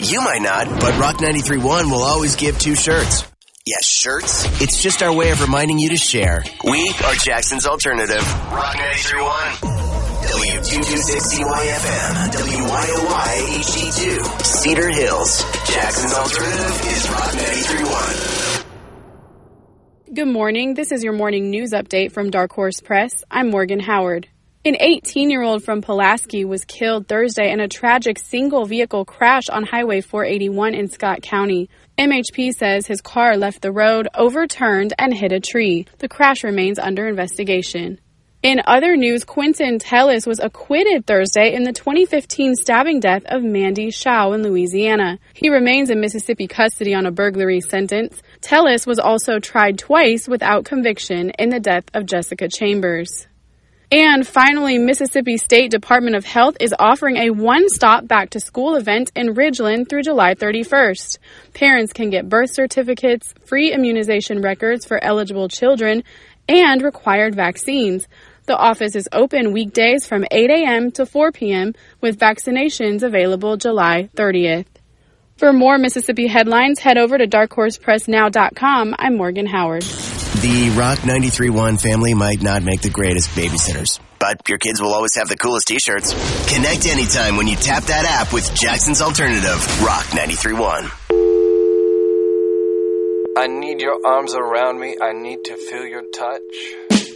You might not, but Rock 93.1 will always give 2 shirts. Yes, shirts. It's just our way of reminding you to share. We are Jackson's Alternative. Rock 93.1. W226CYFM, WYOY HD2, Cedar Hills. Jackson's Alternative is Rock 93.1. Good morning. This is your morning news update from Dark Horse Press. I'm Morgan Howard. An 18-year-old from Pulaski was killed Thursday in a tragic single-vehicle crash on Highway 481 in Scott County. MHP says his car left the road, overturned, and hit a tree. The crash remains under investigation. In other news, Quentin Tellis was acquitted Thursday in the 2015 stabbing death of Mandy Shao in Louisiana. He remains in Mississippi custody on a burglary sentence. Tellis was also tried twice without conviction in the death of Jessica Chambers. And finally, Mississippi State Department of Health is offering a one-stop back-to-school event in Ridgeland through July 31st. Parents can get birth certificates, free immunization records for eligible children, and required vaccines. The office is open weekdays from 8 a.m. to 4 p.m. with vaccinations available July 30th. For more Mississippi headlines, head over to darkhorsepressnow.com. I'm Morgan Howard. The Rock 93.1 family might not make the greatest babysitters, but your kids will always have the coolest t-shirts. Connect anytime when you tap that app with Jackson's Alternative, Rock 93.1. I need your arms around me. I need to feel your touch.